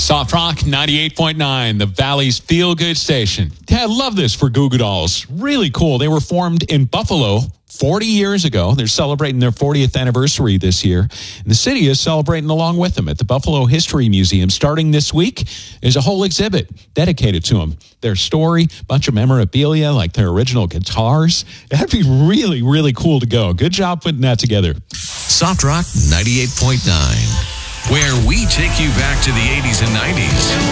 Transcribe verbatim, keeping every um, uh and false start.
Soft Rock ninety-eight point nine, the Valley's feel-good station. Yeah, I love this for Goo Goo Dolls. Really cool. They were formed in Buffalo forty years ago. They're celebrating their fortieth anniversary this year. And the city is celebrating along with them at the Buffalo History Museum. Starting this week is a whole exhibit dedicated to them. Their story, bunch of memorabilia like their original guitars. That'd be really, really cool to go. Good job putting that together. Soft Rock ninety-eight point nine, where we take you back to the eighties and nineties.